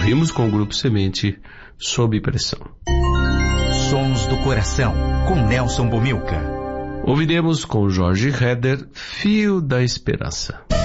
Ouvimos com o Grupo Semente, Sob Pressão. Sons do Coração, com Nelson Bomilca. Ouviremos com Jorge Heder, Fio da Esperança.